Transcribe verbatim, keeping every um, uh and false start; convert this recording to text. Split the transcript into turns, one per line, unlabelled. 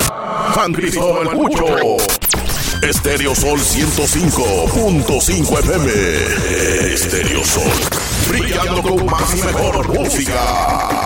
San Cristóbal Cucho. Estéreo Sol ciento cinco punto cinco F M. Estéreo Sol. Brillando con más y mejor música.